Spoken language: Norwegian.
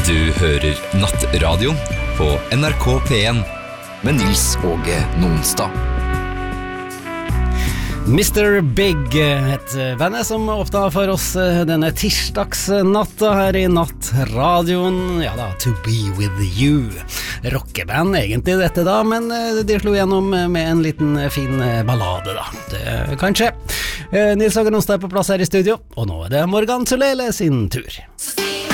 Du hører Nattradio på NRK P1 med Nils Åge Nonstad. Mr. Big, et band som åpnet for oss denne tirsdagsnatta her i Nattradioen. Ja da, To Be With You. Rockeband egentlig dette da, men de slo gjennom med en liten fin ballade da. Det kan skje. Nils Åge Nonstad er på plass her i studio, og nå er det Morgan Tulele sin tur.